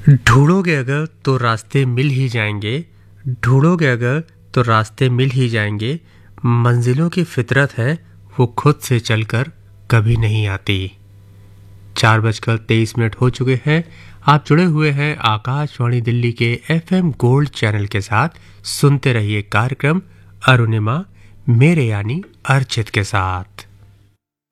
ढूंढोगे अगर तो रास्ते मिल ही जाएंगे। ढूंढोगे अगर तो रास्ते मिल ही जाएंगे। मंजिलों की फितरत है, वो खुद से चलकर कभी नहीं आती। 4:23 हो चुके हैं। आप जुड़े हुए हैं आकाशवाणी दिल्ली के एफएम गोल्ड चैनल के साथ। सुनते रहिए कार्यक्रम अरुणिमा, मेरे यानी अर्चित के साथ।